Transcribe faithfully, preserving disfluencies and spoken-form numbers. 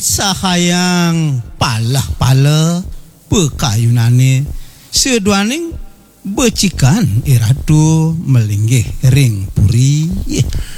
sahayang palah-pala pekayunane seduaning becikan iratu melinggih ring puri